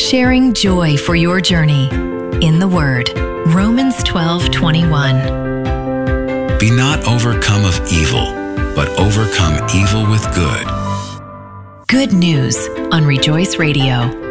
sharing joy for your journey in the Word. Romans 12:21. Be not overcome of evil, but overcome evil with good. Good news on Rejoice Radio.